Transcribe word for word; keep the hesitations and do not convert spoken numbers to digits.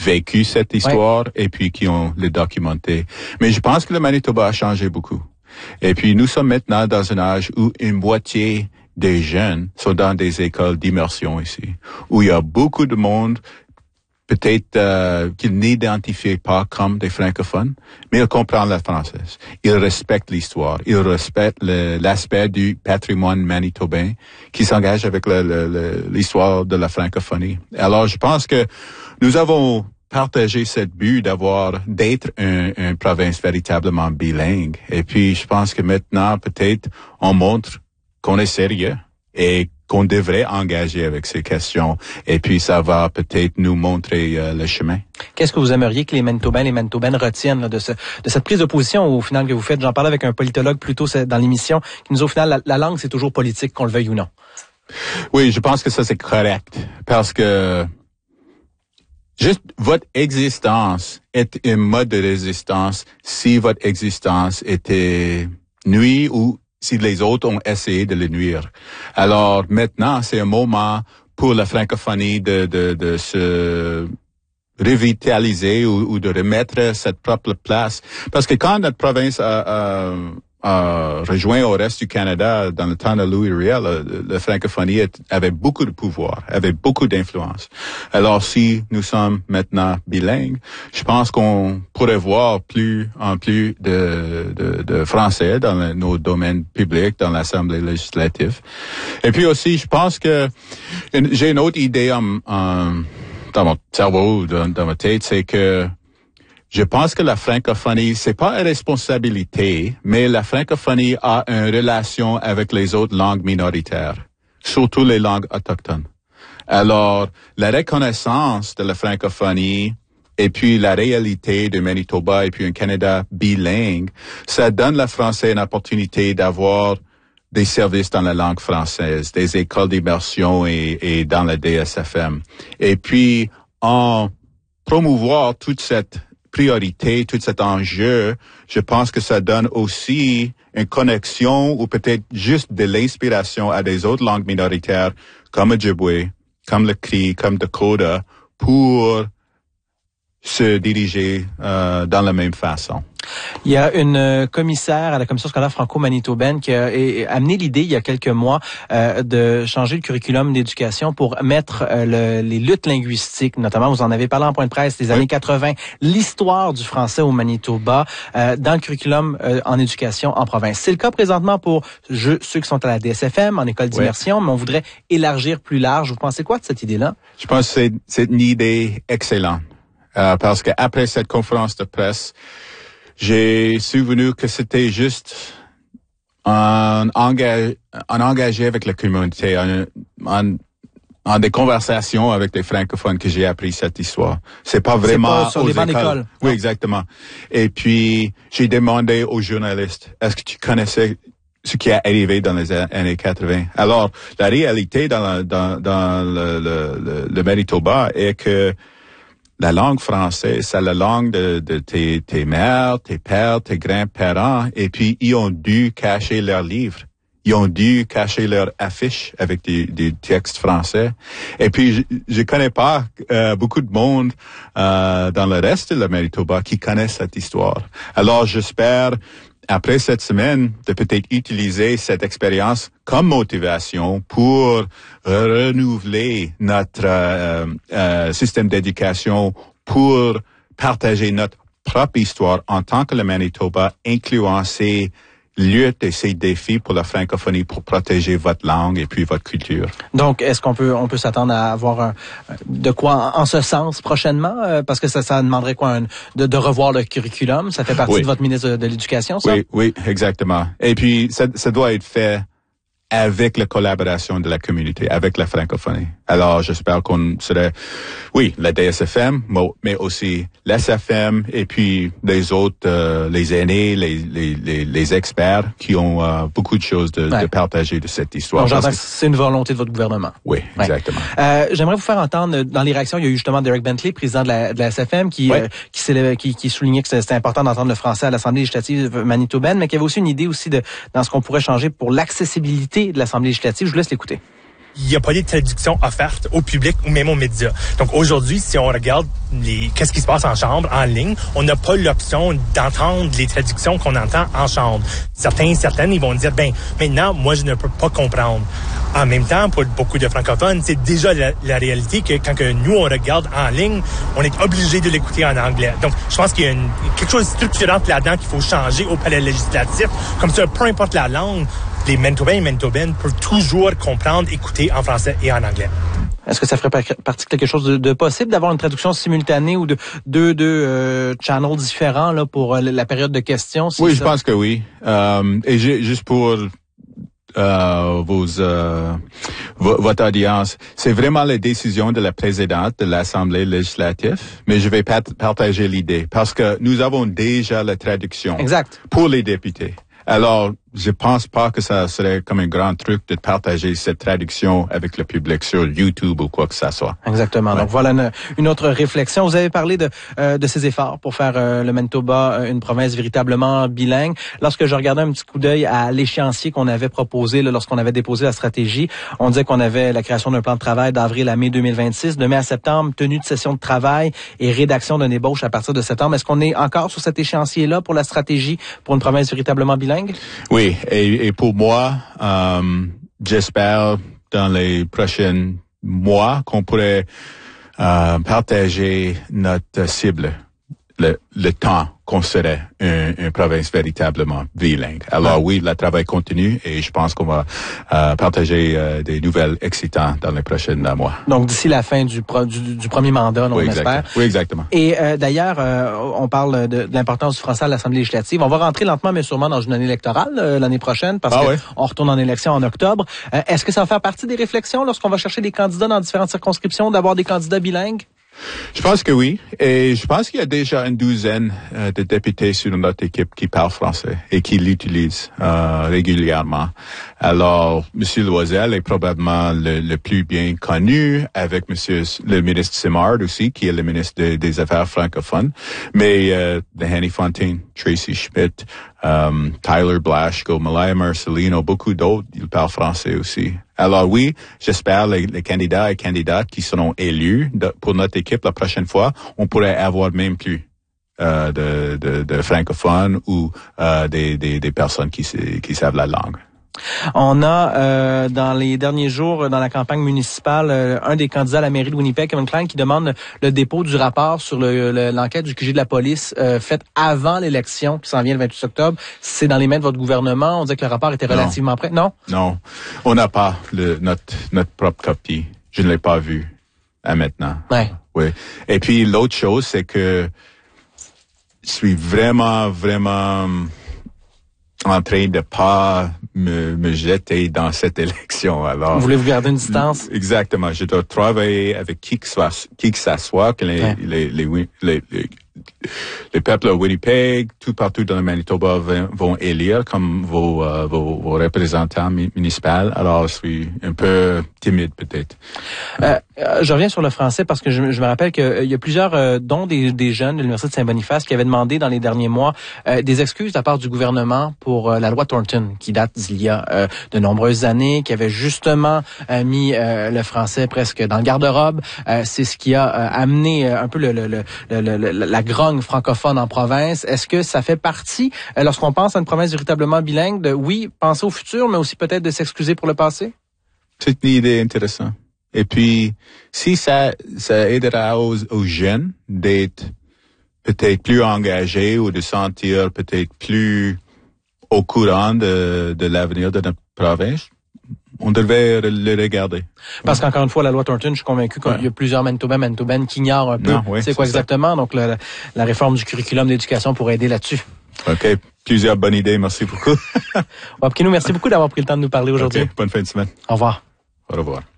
vécu cette histoire ouais. et puis qui ont le documenté. Mais je pense que le Manitoba a changé beaucoup. Et puis nous sommes maintenant dans un âge où une moitié des jeunes sont dans des écoles d'immersion ici, où il y a beaucoup de monde peut-être euh, qu'ils n'identifient pas comme des francophones, mais ils comprennent la française. Ils respectent l'histoire. Ils respectent le, l'aspect du patrimoine manitobain qui s'engage avec le, le, le, l'histoire de la francophonie. Alors, je pense que nous avons partagé cette but d'avoir, d'être une un province véritablement bilingue. Et puis, je pense que maintenant, peut-être, on montre qu'on est sérieux et qu'on devrait engager avec ces questions. Et puis, ça va peut-être nous montrer euh, le chemin. Qu'est-ce que vous aimeriez que les Manitobains, les Manitobaines retiennent là, de, ce, de cette prise de position au final que vous faites? J'en parlais avec un politologue plus tôt dans l'émission qui nous dit au final, la, la langue, c'est toujours politique, qu'on le veuille ou non. Oui, je pense que ça, c'est correct. Parce que juste votre existence est un mode de résistance si votre existence était nuit ou si les autres ont essayé de le nuire. Alors maintenant, c'est un moment pour la francophonie de, de, de se revitaliser ou, ou de remettre cette propre place. Parce que quand notre province a, a, a rejoint au reste du Canada dans le temps de Louis Riel, la francophonie avait beaucoup de pouvoir, avait beaucoup d'influence. Alors si nous sommes maintenant bilingues, je pense qu'on pourrait voir plus en plus de, de, de français dans le, nos domaines publics, dans l'Assemblée législative. Et puis aussi, je pense que une, j'ai une autre idée en, en, dans mon cerveau, dans, dans ma tête, c'est que je pense que la francophonie, c'est pas une responsabilité, mais la francophonie a une relation avec les autres langues minoritaires, surtout les langues autochtones. Alors, la reconnaissance de la francophonie et puis la réalité de Manitoba et puis un Canada bilingue, ça donne la Français une opportunité d'avoir des services dans la langue française, des écoles d'immersion et, et dans la D S F M. Et puis, en promouvoir toute cette priorité, tout cet enjeu, je pense que ça donne aussi une connexion ou peut-être juste de l'inspiration à des autres langues minoritaires comme Ojibwe, comme le Cri, comme Dakota, pour se diriger euh, dans la même façon. Il y a une commissaire à la Commission scolaire franco-manitobaine qui a amené l'idée il y a quelques mois euh, de changer le curriculum d'éducation pour mettre euh, le, les luttes linguistiques, notamment, vous en avez parlé en point de presse, des oui. années quatre-vingt, l'histoire du français au Manitoba euh, dans le curriculum euh, en éducation en province. C'est le cas présentement pour je, ceux qui sont à la D S F M, en école d'immersion, oui. mais on voudrait élargir plus large. Vous pensez quoi de cette idée-là? Je pense que c'est, c'est une idée excellente euh, parce qu'après cette conférence de presse, j'ai souvenu que c'était juste en, engage, en engagé avec la communauté, en, en, en des conversations avec des francophones que j'ai appris cette histoire. C'est pas vraiment c'est pas sur les bancs d'école. Oui, exactement. Et puis, j'ai demandé aux journalistes, est-ce que tu connaissais ce qui est arrivé dans les années quatre-vingt? Alors, la réalité dans, la, dans, dans le, le, le, le Manitoba est que la langue française, c'est la langue de, de tes, tes mères, tes pères, tes grands-parents, et puis ils ont dû cacher leurs livres. Ils ont dû cacher leurs affiches avec des, des textes français. Et puis, je, je connais pas euh, beaucoup de monde euh, dans le reste de la Manitoba qui connaissent cette histoire. Alors, j'espère, après cette semaine, de peut-être utiliser cette expérience comme motivation pour renouveler notre euh, euh, système d'éducation, pour partager notre propre histoire en tant que le Manitoba, incluant ces luttes et ces défis pour la francophonie pour protéger votre langue et puis votre culture. Donc, est-ce qu'on peut on peut s'attendre à avoir un, de quoi en, en ce sens prochainement? Euh, parce que ça, ça demanderait quoi? Un, de, de revoir le curriculum? Ça fait partie oui. de votre ministre de, de l'Éducation, ça? Oui, oui, exactement. Et puis, ça, ça doit être fait avec la collaboration de la communauté, avec la francophonie. Alors, j'espère qu'on serait, oui, la D S F M, mais aussi l'S F M et puis les autres, euh, les aînés, les, les, les, les experts qui ont euh, beaucoup de choses de, ouais. de partager de cette histoire. Donc, j'entends que c'est une volonté de votre gouvernement. Oui, exactement. Ouais. Euh, j'aimerais vous faire entendre, dans les réactions, il y a eu justement Derek Bentley, président de la, de la S F M, qui, ouais. euh, qui, qui, qui soulignait que c'était important d'entendre le français à l'Assemblée législative manitobaine, mais qu'il y avait aussi une idée aussi de dans ce qu'on pourrait changer pour l'accessibilité de l'Assemblée législative. Je vous laisse l'écouter. il n'y a pas de traduction offerte au public ou même aux médias. Donc aujourd'hui, si on regarde les qu'est-ce qui se passe en chambre, en ligne, on n'a pas l'option d'entendre les traductions qu'on entend en chambre. Certains, certaines, ils vont dire, ben maintenant, moi, je ne peux pas comprendre. En même temps, pour beaucoup de francophones, c'est déjà la, la réalité que quand que nous, on regarde en ligne, on est obligé de l'écouter en anglais. Donc, je pense qu'il y a une, quelque chose de structurant là-dedans qu'il faut changer au palais législatif. Comme ça, peu importe la langue, les Manitobains et Manitobaines peuvent toujours comprendre, écouter en français et en anglais. Est-ce que ça ferait partie de quelque chose de, de possible d'avoir une traduction simultanée ou de deux deux euh, channels différents là pour euh, la période de questions? Si oui, ça... je pense que oui. Euh, et juste pour euh, vos, euh, votre audience, c'est vraiment la décision de la présidente de l'Assemblée législative, mais je vais pat- partager l'idée parce que nous avons déjà la traduction exact. Pour les députés. Alors, je pense pas que ça serait comme un grand truc de partager cette traduction avec le public sur YouTube ou quoi que ça soit. Exactement. Ouais. Donc voilà une, une autre réflexion. Vous avez parlé de euh, de ces efforts pour faire euh, le Manitoba euh, une province véritablement bilingue. Lorsque je regardais un petit coup d'œil à l'échéancier qu'on avait proposé là, lorsqu'on avait déposé la stratégie, on disait qu'on avait la création d'un plan de travail d'avril à mai deux mille vingt-six, de mai à septembre, tenue de session de travail et rédaction d'une ébauche à partir de septembre. Est-ce qu'on est encore sur cet échéancier-là pour la stratégie pour une province véritablement bilingue? Oui. Et, et pour moi, euh, j'espère dans les prochains mois qu'on pourrait euh, partager notre cible, le, le temps qu'on serait une, une province véritablement bilingue. Alors oui, le travail continue et je pense qu'on va euh, partager euh, des nouvelles excitantes dans les prochains mois. Donc d'ici la fin du, pro, du, du premier mandat, on oui, espère. Exactement. Oui, exactement. Et euh, d'ailleurs, euh, on parle de, de l'importance du français à l'Assemblée législative. On va rentrer lentement mais sûrement dans une année électorale euh, l'année prochaine parce ah, qu'on ouais. retourne en élection en octobre. Euh, est-ce que ça va faire partie des réflexions lorsqu'on va chercher des candidats dans différentes circonscriptions d'avoir des candidats bilingues? Je pense que oui. Et je pense qu'il y a déjà une douzaine euh, de députés sur notre équipe qui parlent français et qui l'utilisent euh, régulièrement. Alors, M. Loisel est probablement le, le plus bien connu avec Monsieur le ministre Simard aussi, qui est le ministre de, des Affaires francophones. Mais euh, Hanny Fontaine, Tracy Schmidt, um, Tyler Blaschko, Malaya Marcelino, beaucoup d'autres, ils parlent français aussi. Alors oui, j'espère les, les candidats et candidates qui seront élus de, pour notre équipe la prochaine fois, on pourrait avoir même plus euh, de, de, de francophones ou euh, des, des, des personnes qui, qui savent la langue. On a, euh, dans les derniers jours, dans la campagne municipale, euh, un des candidats à la mairie de Winnipeg, Kevin Klein, qui demande le dépôt du rapport sur le, le, l'enquête du Q G de la police euh, faite avant l'élection qui s'en vient le vingt-huit octobre. C'est dans les mains de votre gouvernement. On disait que le rapport était relativement non. prêt. Non? Non. On n'a pas le, notre, notre propre copie. Je ne l'ai pas vu à maintenant. Ouais. Oui. Et puis, l'autre chose, c'est que je suis vraiment, vraiment en train de pas me, me jeter dans cette élection. Alors, vous voulez vous garder une distance? Exactement. Je dois travailler avec qui que soit, qui que ça soit, que les, ouais. les, les, les, les, les, les peuples à Winnipeg, tout partout dans le Manitoba vont, vont élire comme vos, euh, vos, vos représentants municipaux. Alors, je suis un peu timide peut-être. Euh, je reviens sur le français parce que je, je me rappelle qu'il euh, y a plusieurs, euh, dont des, des jeunes de l'Université de Saint-Boniface, qui avaient demandé dans les derniers mois euh, des excuses de la part du gouvernement pour euh, la loi Thornton, qui date d'il y a euh, de nombreuses années, qui avait justement euh, mis euh, le français presque dans le garde-robe. Euh, c'est ce qui a euh, amené euh, un peu le, le, le, le, le, la grogne francophone en province. Est-ce que ça fait partie, euh, lorsqu'on pense à une province véritablement bilingue, de, oui, penser au futur, mais aussi peut-être de s'excuser pour le passé? C'est une idée intéressante. Et puis, si ça, ça aidera aux, aux jeunes d'être peut-être plus engagés ou de sentir peut-être plus au courant de, de l'avenir de notre province, on devrait le regarder. Parce qu'encore une fois, la loi Thornton, je suis convaincu qu'il ouais. y a plusieurs Manitobains, Manitobaines qui ignorent un peu non, oui, c'est quoi c'est exactement. Ça. Donc, le, la réforme du curriculum d'éducation pourrait aider là-dessus. OK. Plusieurs bonnes idées. Merci beaucoup. Wapkinou, merci beaucoup d'avoir pris le temps de nous parler aujourd'hui. Okay. Bonne fin de semaine. Au revoir. Au revoir.